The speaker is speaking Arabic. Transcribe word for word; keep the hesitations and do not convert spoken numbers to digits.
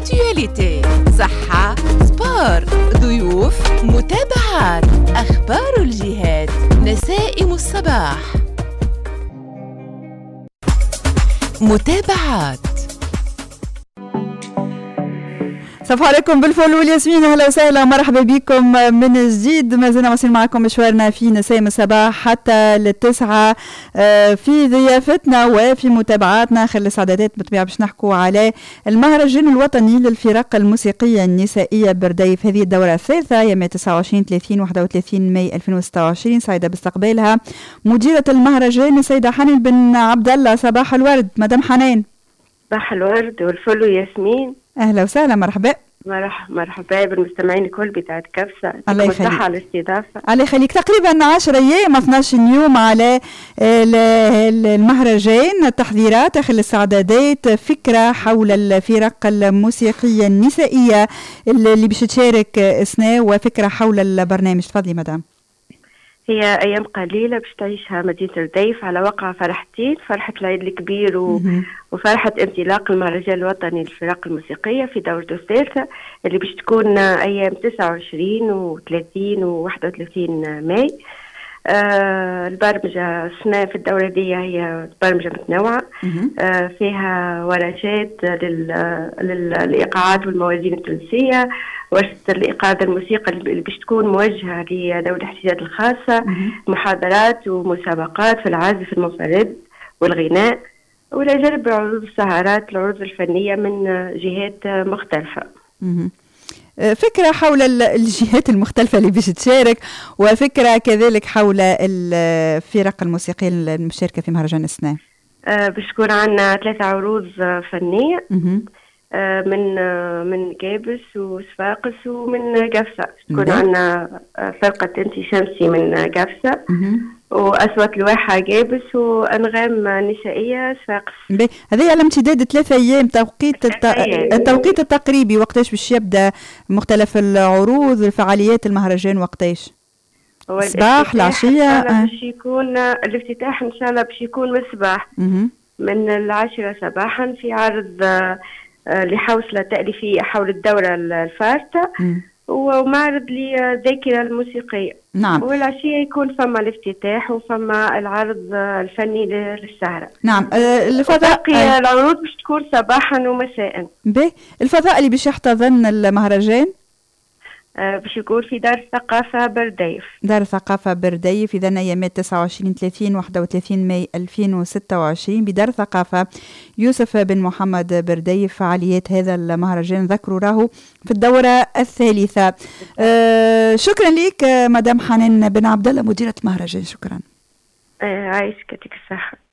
اكتواليتي، صحة، سبور، ضيوف، متابعات، أخبار الجهات، نسائم الصباح، متابعات. صباح عليكم بالفل والياسمين، اهلا وسهلا ومرحبا بكم من جديد. ما زلنا واصلين معكم مشوارنا في نسائم الصباح حتى للتسعة في ضيافتنا وفي متابعاتنا. خلال السعادات بالطبيعة باش نحكوا على المهرجان الوطني للفرق الموسيقية النسائية برديف، هذه الدورة الثالثة يوم تسعة وعشرين ثلاثين واحد وثلاثين ماي ألفين وستة وعشرين. سعيدة باستقبالها مديرة المهرجان السيدة حنان بن عبد الله. صباح الورد مدام حنان. صباح الورد والفل وياسمين، اهلا وسهلا مرحبا. مرحبا مرحبا بالمستمعين الكل بتاعت كبسة. الله يخليك. على الاستضافة. الله يخليك. تقريبا عشرة ايام اثناش يوم على المهرجان، التحضيرات داخل الاستعدادات، فكرة حول الفرق الموسيقية النسائية اللي باش تشارك السنة، وفكرة حول البرنامج. تفضلي مدام. هي أيام قليلة باش تعيشها مدينة الرديف على وقع فرحتين، فرحة العيد الكبير و... وفرحة انطلاق المهرجان الوطني للفرق الموسيقية في دورته الثالثة اللي باش تكون أيام تسعة وعشرين وثلاثين وواحد وثلاثين ماي. آه البرمجة السنة في الدورة دي هي برمجة متنوعة، آه فيها ورشات لل... للإيقاعات والموازين التونسية، ورشة الإيقاع الموسيقى اللي باش تكون موجهة لذوي الاحتياجات الخاصة، محاضرات ومسابقات في العزف المنفرد والغناء، ولا جانب عروض السهرات، العروض الفنية من جهات مختلفة. فكرة حول الجهات المختلفة اللي باش تشارك، وفكرة كذلك حول الفرق الموسيقية المشاركة في مهرجان السنة. آه باش تكون عندنا ثلاثة عروض فنية آه من آه من كابس وصفاقس ومن قفصة. تكون عندنا آه فرقة انتي شمسي من قفصة، وأصوات الواحة جابس، وأنغام نسائية صفاقس. هذه على امتداد ثلاثة أيام. توقيت الت... التوقيت التقريبي وقتاش باش يبدأ مختلف العروض والفعاليات المهرجان؟ وقتاش؟ الصباح العشية؟ باش يكون الافتتاح إن شاء الله باش يكون من الصباح من العاشرة صباحا في عرض آه لحوصلة تأليفية حول الدورة الفارطة، ومعرض للذاكرة الموسيقية. نعم. والعشية يكون فما الافتتاح وفما العرض الفني للسهرة. نعم. آه الفضاء آه العروض باش تكون صباحا ومساء. به الفضاء اللي باش يحتضن المهرجان آه باش يكون في دار الثقافة برديف. دار الثقافة برديف إذا أيامات تسعة وعشرين ثلاثين واحد وثلاثين ماي ألفين وستة وعشرين بدار الثقافة يوسف بن محمد برديف. فعاليات هذا المهرجان ذكروا راهو في الدورة الثالثة. آه شكرا لك مدام حنان بن عبد الله مديرة المهرجان. شكرا. آه عايشك يعطيك الصحة.